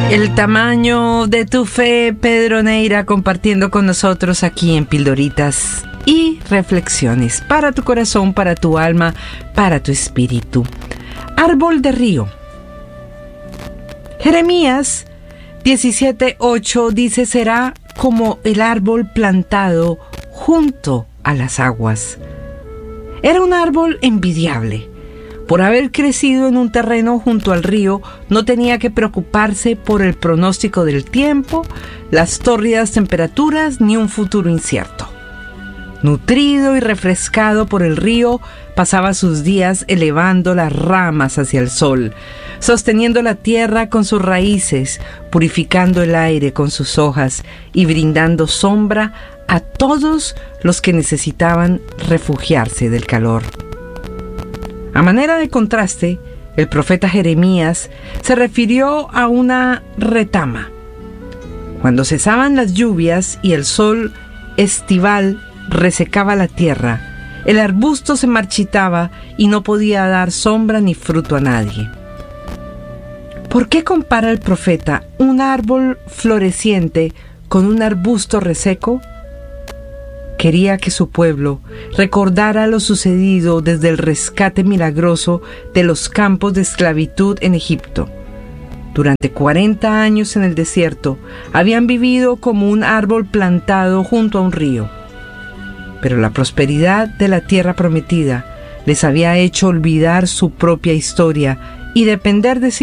El tamaño de tu fe, Pedro Neira, compartiendo con nosotros aquí en Pildoritas y Reflexiones para tu corazón, para tu alma, para tu espíritu. Árbol de río. Jeremías 17:8 dice: será como el árbol plantado junto a las aguas. Era un árbol envidiable. Por haber crecido en un terreno junto al río, no tenía que preocuparse por el pronóstico del tiempo, las tórridas temperaturas ni un futuro incierto. Nutrido y refrescado por el río, pasaba sus días elevando las ramas hacia el sol, sosteniendo la tierra con sus raíces, purificando el aire con sus hojas y brindando sombra a todos los que necesitaban refugiarse del calor. A manera de contraste, el profeta Jeremías se refirió a una retama. Cuando cesaban las lluvias y el sol estival resecaba la tierra, el arbusto se marchitaba y no podía dar sombra ni fruto a nadie. ¿Por qué compara el profeta un árbol floreciente con un arbusto reseco? Quería que su pueblo recordara lo sucedido desde el rescate milagroso de los campos de esclavitud en Egipto. Durante 40 años en el desierto, habían vivido como un árbol plantado junto a un río. Pero la prosperidad de la tierra prometida les había hecho olvidar su propia historia y depender de sí